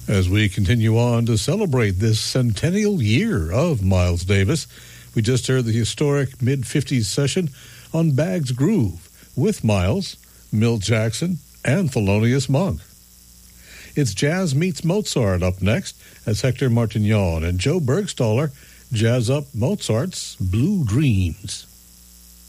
As we continue on to celebrate this centennial year of Miles Davis, we just heard the historic mid-50s session on Bag's Groove with Miles, Milt Jackson, and Thelonious Monk. It's Jazz Meets Mozart up next as Hector Martignon and Joe Bergstaller jazz up Mozart's Blue Dreams.